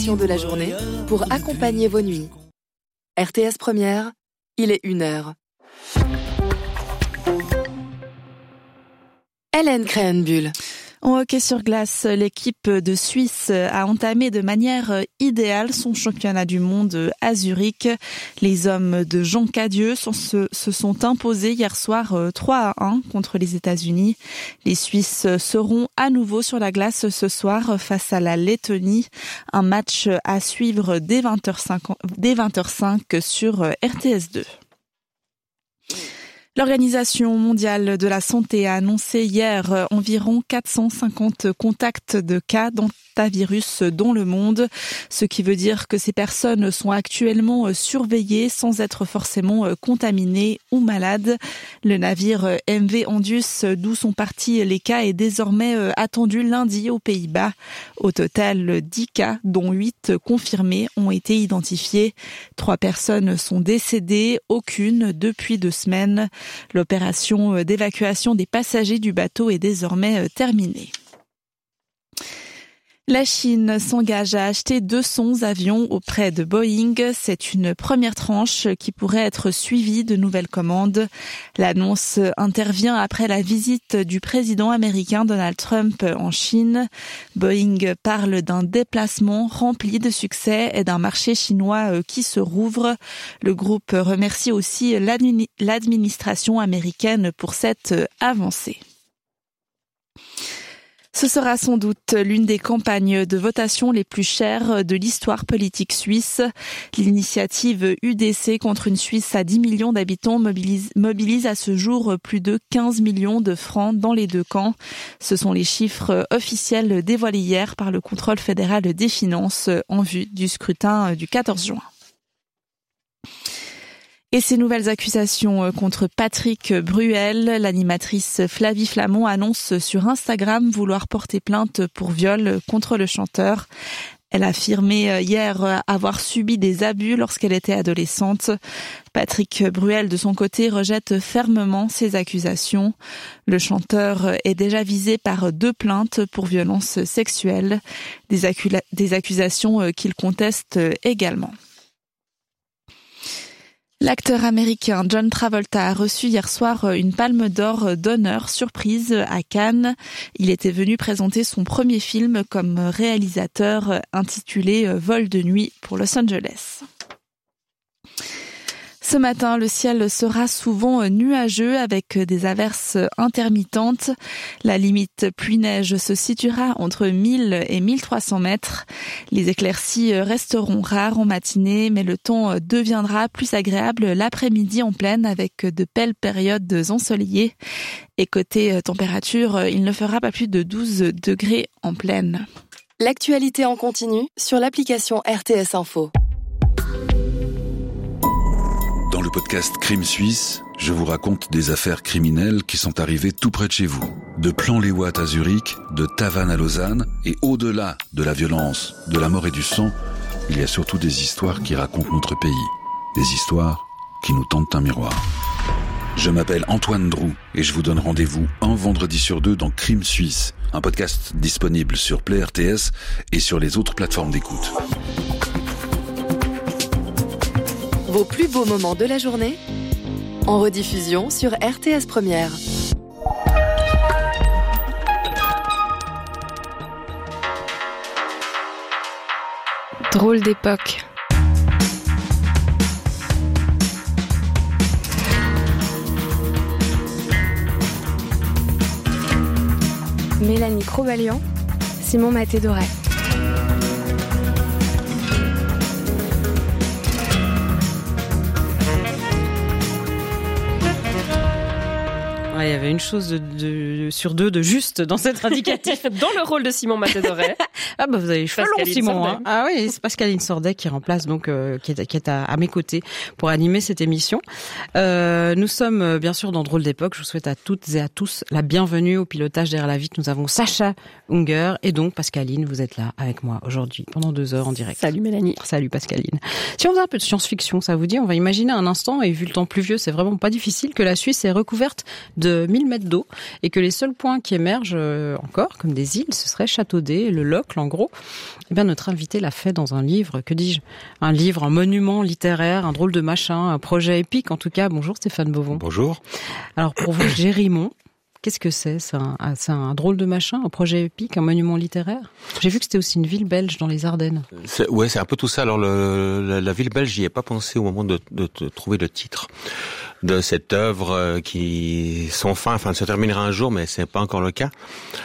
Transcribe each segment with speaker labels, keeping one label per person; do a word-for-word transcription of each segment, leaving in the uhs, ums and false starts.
Speaker 1: de la journée pour accompagner vos nuits. R T S Première, il est une heure. Hélène Krenbuhl.
Speaker 2: En hockey sur glace, l'équipe de Suisse a entamé de manière idéale son championnat du monde à Zurich. Les hommes de Jean Cadieux se, se sont imposés hier soir trois à un contre les États-Unis. Les Suisses seront à nouveau sur la glace ce soir face à la Lettonie. Un match à suivre dès vingt heures cinq, dès vingt heures cinq sur R T S deux. L'Organisation mondiale de la santé a annoncé hier environ quatre cent cinquante contacts de cas d'hantavirus dans le monde, ce qui veut dire que ces personnes sont actuellement surveillées sans être forcément contaminées ou malades. Le navire M V Andus, d'où sont partis les cas, est désormais attendu lundi aux Pays-Bas. Au total, dix cas, dont huit confirmés, ont été identifiés. Trois personnes sont décédées, aucune depuis deux semaines. L'opération d'évacuation des passagers du bateau est désormais terminée. La Chine s'engage à acheter deux cents avions auprès de Boeing. C'est une première tranche qui pourrait être suivie de nouvelles commandes. L'annonce intervient après la visite du président américain Donald Trump en Chine. Boeing parle d'un déplacement rempli de succès et d'un marché chinois qui se rouvre. Le groupe remercie aussi l'administration américaine pour cette avancée. Ce sera sans doute l'une des campagnes de votation les plus chères de l'histoire politique suisse. L'initiative U D C contre une Suisse à dix millions d'habitants mobilise, mobilise à ce jour plus de quinze millions de francs dans les deux camps. Ce sont les chiffres officiels dévoilés hier par le Contrôle fédéral des finances en vue du scrutin du quatorze juin. Et ces nouvelles accusations contre Patrick Bruel, l'animatrice Flavie Flament annonce sur Instagram vouloir porter plainte pour viol contre le chanteur. Elle a affirmé hier avoir subi des abus lorsqu'elle était adolescente. Patrick Bruel, de son côté, rejette fermement ces accusations. Le chanteur est déjà visé par deux plaintes pour violences sexuelles, des, accula- des accusations qu'il conteste également. L'acteur américain John Travolta a reçu hier soir une palme d'or d'honneur surprise à Cannes. Il était venu présenter son premier film comme réalisateur intitulé Vol de nuit pour Los Angeles. Ce matin, le ciel sera souvent nuageux avec des averses intermittentes. La limite pluie-neige se situera entre mille et mille trois cents mètres. Les éclaircies resteront rares en matinée, mais le temps deviendra plus agréable l'après-midi en plaine avec de belles périodes ensoleillées. Et côté température, il ne fera pas plus de douze degrés en plaine.
Speaker 1: L'actualité en continu sur l'application R T S Info.
Speaker 3: Dans le podcast Crime Suisse, je vous raconte des affaires criminelles qui sont arrivées tout près de chez vous. De Plan-les-Ouates à Zurich, de Tavannes à Lausanne, et au-delà de la violence, de la mort et du sang, il y a surtout des histoires qui racontent notre pays. Des histoires qui nous tendent un miroir. Je m'appelle Antoine Drou et je vous donne rendez-vous un vendredi sur deux dans Crime Suisse, un podcast disponible sur Play R T S et sur les autres plateformes d'écoute.
Speaker 1: Vos plus beaux moments de la journée en rediffusion sur R T S Première.
Speaker 4: Drôle d'époque. Mélanie Crobalian, Simon Maté-Doré.
Speaker 5: Il y avait une chose de, de, sur deux de juste dans cet indicatif, dans le rôle de Simon Maté-Doré. Ah bah vous avez les cheveux longs, Simon. Hein. Ah oui, c'est Pascaline Sordet qui remplace donc euh, qui est, qui est à, à mes côtés pour animer cette émission. Euh, nous sommes bien sûr dans Drôle d'époque. Je vous souhaite à toutes et à tous la bienvenue au pilotage derrière la vitre. Nous avons Sacha Unger et donc Pascaline. Vous êtes là avec moi aujourd'hui pendant deux heures en direct.
Speaker 6: Salut Mélanie.
Speaker 5: Salut Pascaline. Si on faisait un peu de science-fiction, ça vous dit? On va imaginer un instant, et vu le temps pluvieux, c'est vraiment pas difficile, que la Suisse est recouverte de mille mille mètres d'eau et que les seuls points qui émergent euh, encore, comme des îles, ce serait Châteaudet, le Locle en gros. Eh bien, notre invité l'a fait dans un livre, que dis-je, un livre, un monument littéraire, un drôle de machin, un projet épique en tout cas. Bonjour Stéphane Beauvon.
Speaker 6: Bonjour.
Speaker 5: Alors pour vous, Gérimont, qu'est-ce que c'est ? C'est un, c'est un drôle de machin, un projet épique, un monument littéraire ? J'ai vu que c'était aussi une ville belge dans les Ardennes.
Speaker 6: C'est, ouais, c'est un peu tout ça. Alors le, la, la ville belge, j'y ai pas pensé au moment de, de, de trouver le titre de cette œuvre qui, sans fin, enfin, se terminera un jour, mais c'est pas encore le cas.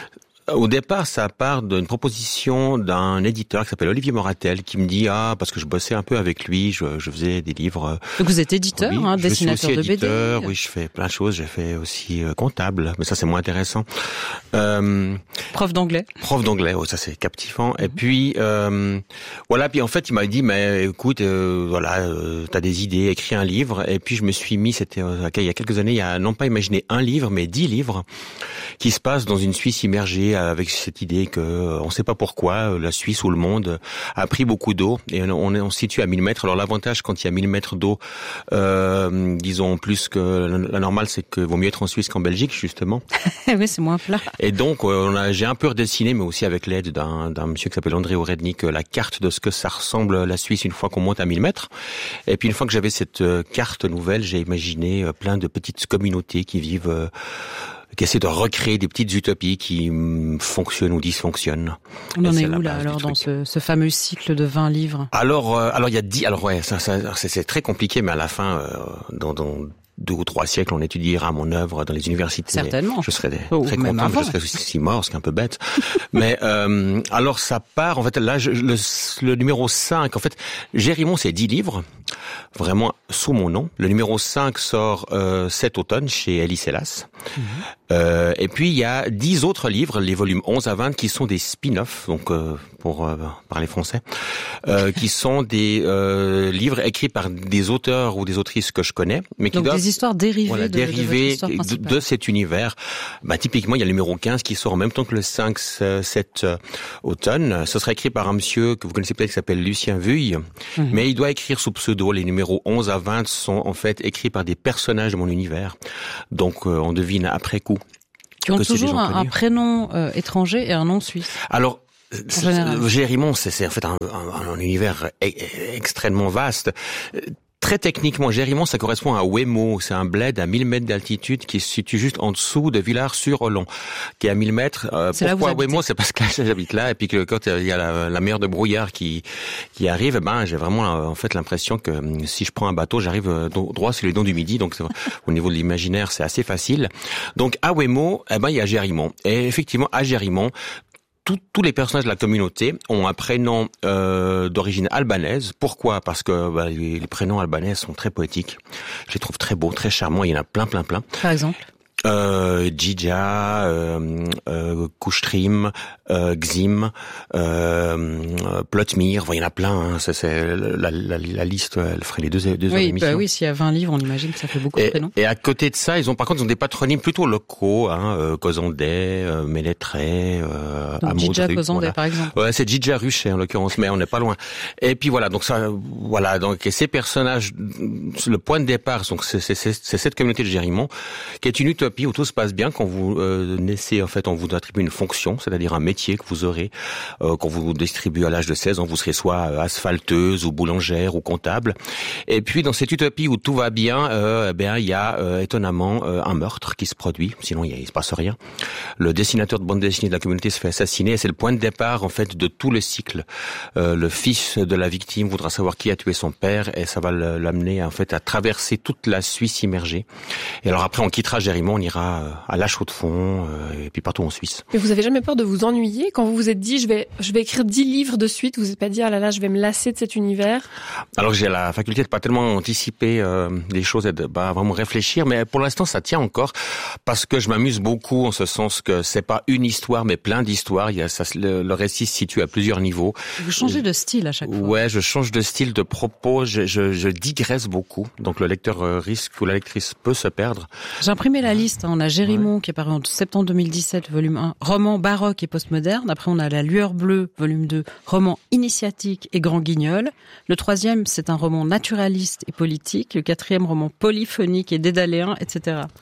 Speaker 6: Au départ, ça part d'une proposition d'un éditeur qui s'appelle Olivier Moratel, qui me dit ah parce que je bossais un peu avec lui, je, je faisais des livres.
Speaker 5: Donc vous êtes éditeur,
Speaker 6: oui,
Speaker 5: hein,
Speaker 6: je
Speaker 5: dessinateur
Speaker 6: suis aussi
Speaker 5: de
Speaker 6: éditeur,
Speaker 5: B D.
Speaker 6: Oui, je fais plein de choses. J'ai fait aussi euh, comptable, mais ça c'est moins intéressant. Euh,
Speaker 5: prof d'anglais.
Speaker 6: Prof d'anglais, oh, ça c'est captivant. Mm-hmm. Et puis euh, voilà, puis en fait il m'a dit mais écoute, euh, voilà, euh, t'as des idées, écris un livre. Et puis je me suis mis, c'était euh, il y a quelques années, il y a non pas imaginer un livre, mais dix livres qui se passent dans une Suisse immergée avec cette idée que on ne sait pas pourquoi la Suisse ou le monde a pris beaucoup d'eau et on est on se situe à mille mètres. Alors l'avantage quand il y a mille mètres d'eau, euh, disons plus que la normale, c'est que vaut mieux être en Suisse qu'en Belgique justement.
Speaker 5: Oui, c'est moins plat.
Speaker 6: Et donc on a, j'ai un peu redessiné, mais aussi avec l'aide d'un, d'un monsieur qui s'appelle André Ourednik, la carte de ce que ça ressemble la Suisse une fois qu'on monte à mille mètres. Et puis une fois que j'avais cette carte nouvelle, j'ai imaginé plein de petites communautés qui vivent. Qui essaie de recréer des petites utopies qui fonctionnent ou dysfonctionnent.
Speaker 5: On en est où là alors dans ce, ce fameux cycle de vingt livres ?
Speaker 6: Alors, euh, alors il y a dix. Alors ouais, ça, ça c'est, c'est très compliqué, mais à la fin, euh, dans, dans deux ou trois siècles, on étudiera mon œuvre dans les universités.
Speaker 5: Certainement.
Speaker 6: Je serais
Speaker 5: oh,
Speaker 6: très content, mais je serais aussi mort, ce qui est un peu bête. mais euh, alors ça part. En fait, là, je, le, le numéro cinq. En fait, Gérimont, c'est dix livres, vraiment sous mon nom. Le numéro cinq sort euh, cet automne chez Elie Selas. Mmh. Euh, et puis il y a dix autres livres, les volumes onze à vingt, qui sont des spin-offs, donc euh, pour euh, parler français, euh, qui sont des euh, livres écrits par des auteurs ou des autrices que je connais, mais qui
Speaker 5: donc
Speaker 6: doivent,
Speaker 5: des histoires dérivées,
Speaker 6: voilà,
Speaker 5: de,
Speaker 6: dérivées
Speaker 5: de,
Speaker 6: de, de cet univers. Bah, typiquement, il y a le numéro quinze qui sort en même temps que le cinq cet euh, automne. Ce sera écrit par un monsieur que vous connaissez peut-être qui s'appelle Lucien Vuille, mmh. mais il doit écrire sous pseudo. Les numéros onze à vingt sont en fait écrits par des personnages de mon univers, donc euh, on devine après coup.
Speaker 5: Qui ont toujours un, un prénom euh, étranger et un nom suisse.
Speaker 6: Alors, Gérimont, c'est, c'est en fait un, un, un univers e- extrêmement vaste. Très techniquement, Gérimont, ça correspond à Ouémaux. C'est un bled à mille mètres d'altitude qui se situe juste en dessous de Villars-sur-Olon, qui est à mille mètres. Euh, pourquoi Ouémaux ? C'est parce que j'habite là, et puis que quand il y a la, la mer de brouillard qui qui arrive, eh ben j'ai vraiment en fait l'impression que si je prends un bateau, j'arrive droit sur les dents du Midi. Donc au niveau de l'imaginaire, c'est assez facile. Donc à Ouémaux, eh ben il y a Gérimont. Et effectivement, à Gérimont, Tous, tous les personnages de la communauté ont un prénom euh, d'origine albanaise. Pourquoi ? Parce que bah, les, les prénoms albanais sont très poétiques. Je les trouve très beaux, très charmants. Il y en a plein, plein, plein.
Speaker 5: Par exemple ?
Speaker 6: Euh, Djidja, euh, euh, Kustrim, euh, Xim, euh, Plotmir, il y en a plein. Hein, ça, c'est la, la, la liste, elle ferait les deux, deux
Speaker 5: oui,
Speaker 6: heures d'émission.
Speaker 5: Bah oui, s'il y a vingt livres, on imagine que ça fait beaucoup
Speaker 6: et,
Speaker 5: de prénoms.
Speaker 6: Et à côté de ça, ils ont par contre ils ont des patronymes plutôt locaux, hein, euh, Cozandais, euh, Mélétré, euh,
Speaker 5: donc Djidja Cozandais voilà. Par exemple.
Speaker 6: Ouais, c'est Djidja Ruchet en l'occurrence, mais on n'est pas loin. Et puis voilà, donc ça, voilà, donc et ces personnages, le point de départ, donc c'est, c'est, c'est, c'est cette communauté de Gérimont, qui est une utopie où tout se passe bien quand vous euh, naissez. En fait, on vous attribue une fonction, c'est-à-dire un métier que vous aurez euh, quand vous vous distribuez à l'âge de seize ans. Vous serez soit asphalteuse ou boulangère ou comptable. Et puis, dans cette utopie où tout va bien, euh, eh bien, il y a euh, étonnamment euh, un meurtre qui se produit. Sinon, il, y a, il se passe rien. Le dessinateur de bande dessinée de la communauté se fait assassiner. Et c'est le point de départ, en fait, de tout le cycle. Euh, le fils de la victime voudra savoir qui a tué son père, et ça va l'amener, en fait, à traverser toute la Suisse immergée. Et alors après, on quittera Gérimont, on ira à La Chaux-de-Fonds euh, et puis partout en Suisse.
Speaker 7: Mais vous avez jamais peur de vous ennuyer quand vous vous êtes dit je vais je vais écrire dix livres de suite, vous vous êtes pas dit ah là là je vais me lasser de cet univers?
Speaker 6: Alors j'ai la faculté de pas tellement anticiper euh, les choses et de pas vraiment réfléchir, mais pour l'instant ça tient encore parce que je m'amuse beaucoup en ce sens que c'est pas une histoire mais plein d'histoires. Il y a ça, le, le récit se situe à plusieurs niveaux.
Speaker 5: Vous changez de style à chaque fois.
Speaker 6: Ouais, je change de style, de propos, je, je, je digresse beaucoup, donc le lecteur risque ou la lectrice peut se perdre.
Speaker 5: J'ai imprimé la liste, hein. On a Gérimont ouais. qui est paru en septembre deux mille dix-sept, volume un, roman baroque et postmoderne. Après, on a La Lueur Bleue, volume deux, roman initiatique et grand guignol. Le troisième, c'est un roman naturaliste et politique. Le quatrième, roman polyphonique et dédaléen, et cetera.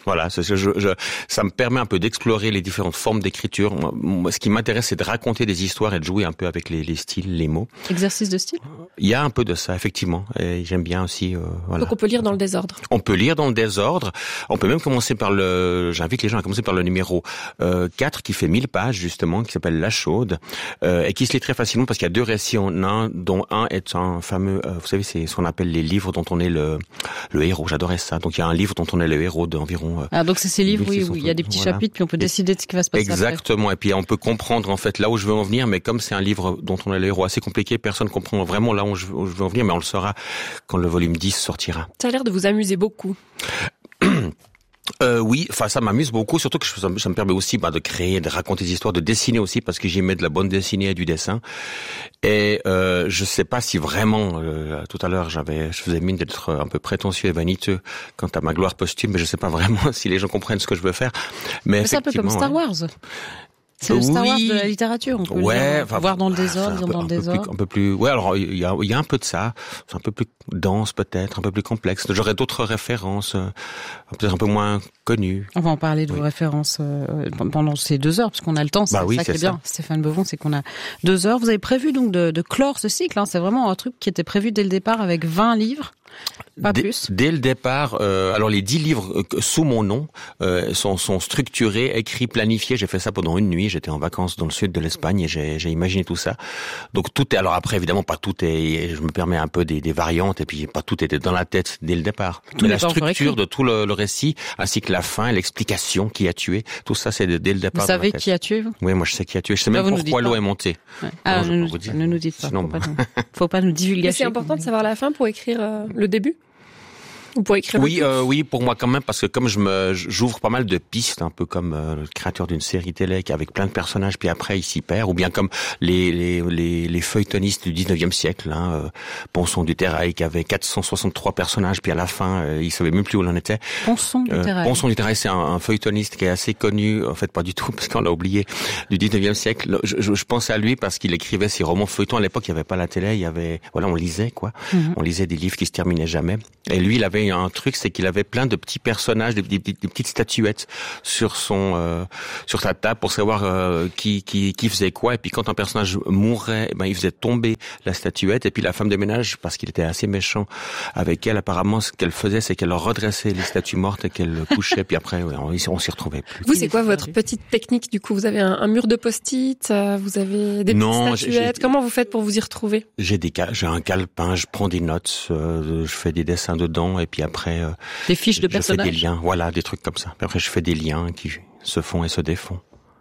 Speaker 6: Voilà, c'est, je, je, ça me permet un peu d'explorer les différentes formes d'écriture. Moi, ce qui m'intéresse, c'est de raconter des histoires et de jouer un peu avec les, les styles, les mots.
Speaker 5: Exercice de style ?
Speaker 6: Il y a un peu de ça, effectivement. Et j'aime bien aussi. Euh, voilà.
Speaker 7: Donc on peut lire dans le désordre.
Speaker 6: On peut lire dans le désordre. On peut même commencer par le. J'invite les gens à commencer par le numéro euh, quatre qui fait mille pages justement, qui s'appelle La Chaude euh, et qui se lit très facilement parce qu'il y a deux récits en un, dont un est un fameux. Euh, vous savez, c'est ce qu'on appelle les livres dont on est le le héros. J'adorais ça. Donc il y a un livre dont on est le héros d'environ.
Speaker 5: Ah, donc c'est ces livres, oui, où il y a des petits voilà. chapitres, puis on peut décider de ce qui va se passer
Speaker 6: Exactement,
Speaker 5: après.
Speaker 6: Et puis on peut comprendre en fait là où je veux en venir, mais comme c'est un livre dont on est le héros assez compliqué, personne ne comprend vraiment là où je, où je veux en venir, mais on le saura quand le volume dix sortira.
Speaker 7: Ça a l'air de vous amuser beaucoup.
Speaker 6: Euh, oui, enfin ça m'amuse beaucoup, surtout que ça, ça me permet aussi bah, de créer, de raconter des histoires, de dessiner aussi, parce que j'y mets de la bonne dessinée et du dessin. Et euh, je sais pas si vraiment, euh, tout à l'heure j'avais, je faisais mine d'être un peu prétentieux et vaniteux quant à ma gloire posthume, mais je sais pas vraiment si les gens comprennent ce que je veux faire. Mais, mais
Speaker 5: c'est un peu comme Star Wars. Ouais. C'est le Star
Speaker 6: oui.
Speaker 5: Wars de la littérature, on peut
Speaker 6: ouais,
Speaker 5: le dire, voir dans le désordre, lire dans le désordre.
Speaker 6: Un peu plus, ouais, alors il y a, il y a un peu de ça, c'est un peu plus dense peut-être, un peu plus complexe. J'aurais d'autres références, euh, peut-être un peu moins connues.
Speaker 5: On va en parler de oui. vos références euh, pendant ces deux heures, parce qu'on a le temps, c'est bah oui, ça qui est, est bien, Stéphane Bevon, c'est qu'on a deux heures. Vous avez prévu donc de, de clore ce cycle, hein, c'est vraiment un truc qui était prévu dès le départ avec vingt livres. Pas
Speaker 6: dès,
Speaker 5: plus.
Speaker 6: Dès le départ, euh, alors les dix livres euh, sous mon nom euh, sont, sont structurés, écrits, planifiés. J'ai fait ça pendant une nuit. J'étais en vacances dans le sud de l'Espagne et j'ai, j'ai imaginé tout ça. Donc tout est. Alors après, évidemment, pas tout est. Je me permets un peu des, des variantes et puis pas tout était dans la tête dès le départ. Tout Mais la structure de tout le, le récit, ainsi que la fin, l'explication, qui a tué, tout ça, c'est de, dès le départ.
Speaker 5: Vous savez qui a tué vous ?
Speaker 6: Oui, moi je sais qui a tué. Je sais Là, même pourquoi l'eau est montée.
Speaker 5: Ouais. Ah, non, ne, nous, vous ne nous dites pas. Sinon, faut, pas nous, faut pas nous divulguer.
Speaker 7: C'est important de savoir la fin pour écrire euh, le début. Ou pour écrire
Speaker 6: oui, euh, oui, pour moi quand même, parce que comme je me, j'ouvre pas mal de pistes, un peu comme euh, le créateur d'une série télé avec plein de personnages, puis après il s'y perd, ou bien comme les les les, les feuilletonistes du dix-neuvième siècle, hein, euh, Ponson du Terrail qui avait quatre cent soixante-trois personnages, puis à la fin euh, il savait même plus où il en était.
Speaker 5: Ponson du Terrail.
Speaker 6: Euh, Ponson du Terrail, c'est un, un feuilletoniste qui est assez connu, en fait pas du tout, parce qu'on l'a oublié, du dix-neuvième siècle. Je, je, je pense à lui parce qu'il écrivait ses romans feuilletons. À l'époque, il n'y avait pas la télé, il y avait, voilà, on lisait quoi, mm-hmm. on lisait des livres qui se terminaient jamais. Et lui, il avait un truc, c'est qu'il avait plein de petits personnages, des, des, des petites statuettes sur son, euh, sur sa table pour savoir euh, qui, qui, qui faisait quoi. Et puis quand un personnage mourait, ben il faisait tomber la statuette. Et puis la femme de ménage, parce qu'il était assez méchant avec elle, apparemment, ce qu'elle faisait, c'est qu'elle redressait les statues mortes et qu'elle couchait. Puis après, ouais, on, on s'y retrouvait plus.
Speaker 7: Vous, c'est quoi votre petite technique du coup ? Vous avez un, un mur de post-it, euh, vous avez des
Speaker 6: non,
Speaker 7: petites statuettes. Comment vous faites pour vous y retrouver ?
Speaker 6: J'ai des, j'ai un calepin, je prends des notes, euh, je fais des dessins dedans, et puis après. Euh,
Speaker 5: des fiches de
Speaker 6: je
Speaker 5: personnages.
Speaker 6: Je fais des liens, voilà, des trucs comme ça. Puis après, je fais des liens qui se font et se défont.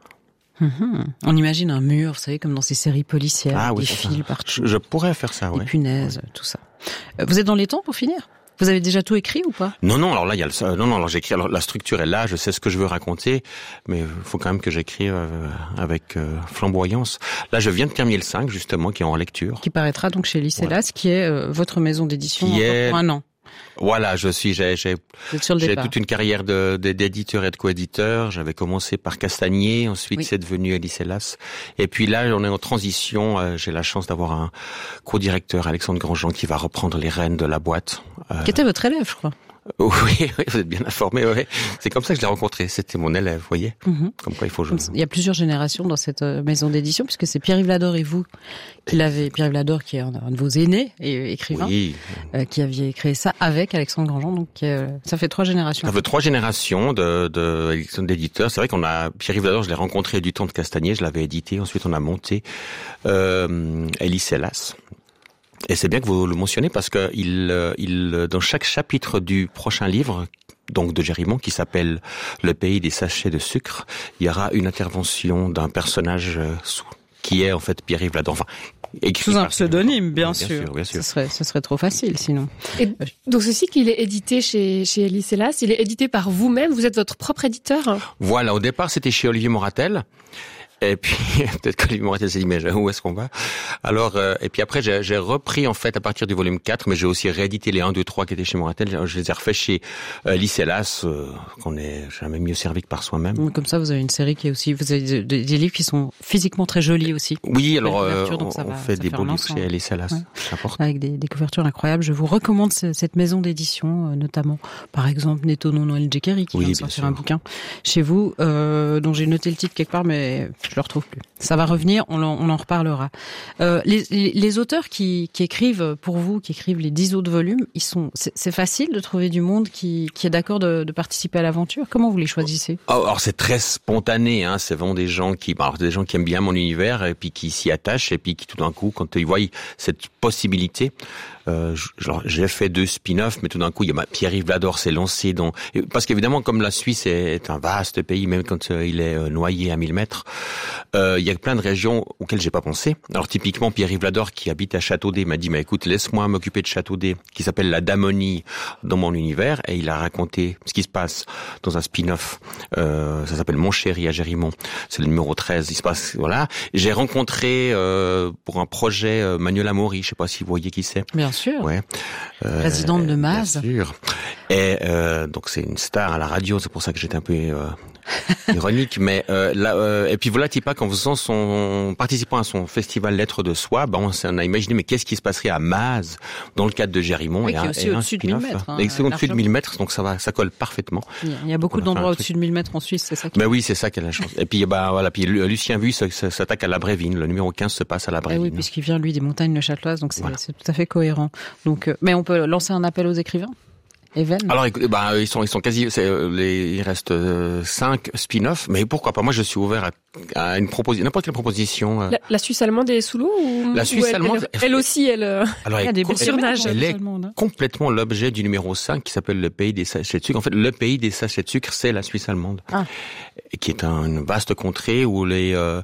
Speaker 5: Mmh. On imagine un mur, vous savez, comme dans ces séries policières,
Speaker 6: ah,
Speaker 5: des
Speaker 6: oui,
Speaker 5: fils partout.
Speaker 6: Je, je pourrais faire ça, oui.
Speaker 5: Des punaises, ouais. Tout ça. Vous êtes dans les temps pour finir ? Vous avez déjà tout écrit ou pas ?
Speaker 6: Non, non. Alors là, il y a le. Non, non. Alors j'écris. Alors la structure est là. Je sais ce que je veux raconter, mais il faut quand même que j'écrive euh, avec euh, flamboyance. Là, je viens de terminer le cinq justement, qui est en lecture.
Speaker 5: Qui paraîtra donc chez Lycélas, voilà. Qui est euh, votre maison d'édition
Speaker 6: qui est...
Speaker 5: pour un an.
Speaker 6: Voilà, je suis, j'ai, j'ai, j'ai toute une carrière de, de, d'éditeur et de coéditeur. J'avais commencé par Castagnier, ensuite oui. C'est devenu Lycélas. Et puis là, on est en transition. Euh, j'ai la chance d'avoir un co-directeur, Alexandre Grandjean, qui va reprendre les rênes de la boîte.
Speaker 5: Euh... Qui était votre élève, je crois.
Speaker 6: Oui, oui, vous êtes bien informé. Oui. C'est comme ça que je l'ai rencontré. C'était mon élève, vous voyez. Mm-hmm. Comme quoi, il faut jouer.
Speaker 5: Il y a plusieurs générations dans cette maison d'édition, puisque c'est Pierre-Yves Lador et vous qui l'avez. Pierre-Yves Lador, qui est un de vos aînés et écrivain,
Speaker 6: oui.
Speaker 5: euh, qui aviez créé ça avec Alexandre Grandjean. Donc, euh, ça fait trois générations.
Speaker 6: Ça fait trois générations de, de d'éditeurs. C'est vrai qu'on a Pierre-Yves Lador, je l'ai rencontré du temps de Castagnier, je l'avais édité. Ensuite, on a monté euh, Lycélas. Et c'est bien que vous le mentionnez parce que il, il, dans chaque chapitre du prochain livre, donc de Gérimont, qui s'appelle Le pays des sachets de sucre, il y aura une intervention d'un personnage sous, qui est en fait Pierre-Yves Lador. Enfin, écrit
Speaker 5: sous un pseudonyme, bien,
Speaker 6: bien
Speaker 5: sûr.
Speaker 6: sûr, bien sûr.
Speaker 5: Ce serait, ce serait trop facile, sinon.
Speaker 7: Et donc, ce cycle, il est édité chez, chez Lycélas. Il est édité par vous-même. Vous êtes votre propre éditeur.
Speaker 6: Voilà. Au départ, c'était chez Olivier Moratel. Et puis peut-être que Olivier Moretel s'est dit mais où est-ce qu'on va? Alors euh, et puis après j'ai, j'ai repris en fait à partir du volume quatre, mais j'ai aussi réédité les un, deux, trois qui étaient chez Moretel. Je les ai refaits chez euh, Lycélas, euh, qu'on est jamais mieux servi que par soi-même.
Speaker 5: Comme ça, vous avez une série qui est aussi, vous avez des, des livres qui sont physiquement très jolis aussi.
Speaker 6: Oui, alors euh, on,
Speaker 5: on
Speaker 6: va, fait des beaux livres chez Lycélas,
Speaker 5: ouais.
Speaker 6: C'est important.
Speaker 5: Avec des, des couvertures incroyables. Je vous recommande ce, cette maison d'édition, euh, notamment par exemple Netono Noël Djekeri qui oui, vient de sortir un bouquin chez vous, euh, dont j'ai noté le titre quelque part, mais je le retrouve plus. Ça va revenir, on en, on en reparlera. Euh, les, les, les auteurs qui, qui écrivent pour vous, qui écrivent les dix autres volumes, ils sont, c'est, c'est facile de trouver du monde qui, qui est d'accord de, de participer à l'aventure. Comment vous les choisissez?
Speaker 6: Alors c'est très spontané, hein. C'est vraiment des gens qui, alors, des gens qui aiment bien mon univers et puis qui s'y attachent et puis qui tout d'un coup, quand ils voient cette possibilité. Euh, genre, j'ai fait deux spin-offs, mais tout d'un coup, il y a Pierre-Yves Vlador s'est lancé dans, parce qu'évidemment, comme la Suisse est un vaste pays, même quand euh, il est euh, noyé à mille mètres, euh, il y a plein de régions auxquelles j'ai pas pensé. Alors typiquement, Pierre-Yves Vlador qui habite à Châteaudet m'a dit, mais écoute, laisse-moi m'occuper de Châteaudet, qui s'appelle la Damonie dans mon univers, et il a raconté ce qui se passe dans un spin-off. Euh, ça s'appelle Mon chéri à Gérimont. C'est le numéro treize. Il se passe, voilà. J'ai rencontré euh, pour un projet euh, Manuel Amaury. Je sais pas si vous voyez qui c'est.
Speaker 5: Bien sûr.
Speaker 6: Ouais. Euh,
Speaker 5: Présidente de Maz.
Speaker 6: Bien sûr. Et euh, donc c'est une star à la radio. C'est pour ça que j'étais un peu euh, ironique. Mais euh, là, euh, et puis voilà, Tipac, en faisant son participant à son festival Lettres de Soi, ben on, on a imaginé mais qu'est-ce qui se passerait à Maz dans le cadre de Gérimont.
Speaker 5: Oui,
Speaker 6: et
Speaker 5: qui est aussi au-dessus de mille mètres. Hein,
Speaker 6: et c'est au-dessus de mille mètres, donc ça va, ça colle parfaitement.
Speaker 5: Il y a beaucoup d'endroits au-dessus de mille mètres en Suisse, c'est ça. Qui
Speaker 6: ben oui, c'est ça qui a la chance. Et puis bah voilà, puis Lucien Vuille s'attaque à la Brévine. Le numéro quinze se passe à la Brévine.
Speaker 5: Et oui, puisqu'il vient lui des montagnes neuchâteloises, donc c'est, voilà. c'est tout à fait cohérent. Donc, euh, mais on peut lancer un appel aux écrivains. Even.
Speaker 6: Alors, bah, ils sont, ils sont quasi, c'est, les, il reste euh, cinq spin-offs, mais pourquoi pas? Moi, je suis ouvert à, à une proposition, n'importe quelle proposition. Euh.
Speaker 7: La, la Suisse allemande est sous l'eau ou
Speaker 6: la Suisse
Speaker 7: ou elle,
Speaker 6: allemande,
Speaker 7: elle, elle aussi, elle.
Speaker 6: Alors, elle,
Speaker 7: il y a des
Speaker 6: surnages. Elle est complètement l'objet du numéro cinq qui s'appelle le pays des sachets de sucre. En fait, le pays des sachets de sucre, c'est la Suisse allemande, ah. qui est un, une vaste contrée où les, euh,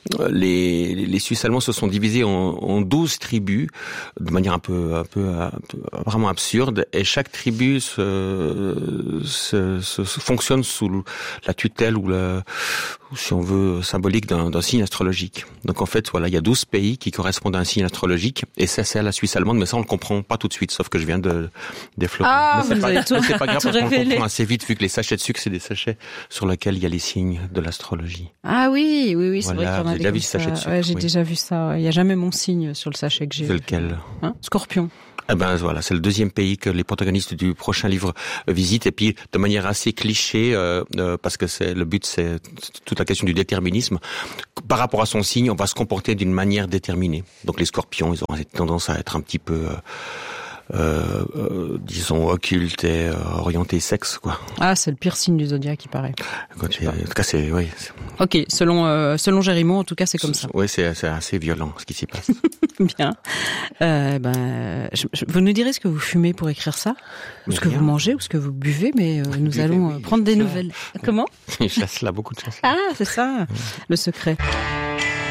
Speaker 6: les, les Suisses allemands se sont divisés en, en douze tribus de manière un peu, un peu, un peu vraiment absurde, et chaque tribu se Se, se, se fonctionne sous la tutelle ou la, si on veut, symbolique d'un, d'un signe astrologique. Donc en fait, voilà, il y a douze pays qui correspondent à un signe astrologique, et ça, c'est à la Suisse allemande, mais ça, on le comprend pas tout de suite, sauf que je viens de développer.
Speaker 5: Ah,
Speaker 6: mais c'est pas,
Speaker 5: tout,
Speaker 6: c'est pas grave, parce qu'on
Speaker 5: révélé.
Speaker 6: comprend assez vite, vu que les sachets de sucre, c'est des sachets sur lesquels il y a les signes de l'astrologie.
Speaker 5: Ah oui, oui, oui, c'est
Speaker 6: voilà,
Speaker 5: vrai qu'on a
Speaker 6: déjà vu ce sachet de sucre.
Speaker 5: Ouais, j'ai
Speaker 6: oui.
Speaker 5: déjà vu ça. Il y a jamais mon signe sur le sachet que j'ai.
Speaker 6: C'est lequel?
Speaker 5: Hein? Scorpion.
Speaker 6: Eh ben voilà, c'est le deuxième pays que les protagonistes du prochain livre visitent, et puis de manière assez cliché, euh, euh, parce que c'est le but, c'est toute la question du déterminisme. Par rapport à son signe, on va se comporter d'une manière déterminée. Donc les Scorpions, ils ont tendance à être un petit peu, euh, euh, euh, disons, occultes et euh, orientés sexe, quoi.
Speaker 5: Ah, c'est le pire signe du zodiaque, il paraît.
Speaker 6: Quand en tout cas, c'est oui. C'est...
Speaker 5: Ok, selon euh, selon Gérimont, en tout cas, c'est comme ça.
Speaker 6: Oui, c'est, c'est assez violent ce qui s'y passe.
Speaker 5: Bien. Euh, ben, je, je, vous nous direz ce que vous fumez pour écrire ça, ou ce que vous mangez, ou ce que vous buvez, mais euh, nous buvez, allons oui, prendre des ça. nouvelles. Comment?
Speaker 6: Il chasse là beaucoup de chasse.
Speaker 5: Ah, c'est ça, le secret.